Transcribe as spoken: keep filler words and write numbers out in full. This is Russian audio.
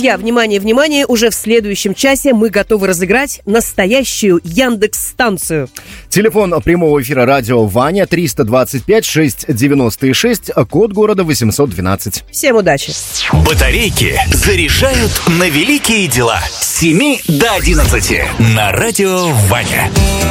Друзья, внимание, внимание, уже в следующем часе мы готовы разыграть настоящую Яндекс-станцию. Телефон прямого эфира радио Ваня триста двадцать пять шестьсот девяносто шесть, код города восемьсот двенадцать. Всем удачи. Батарейки заряжают на великие дела с семи до одиннадцати на радио Ваня.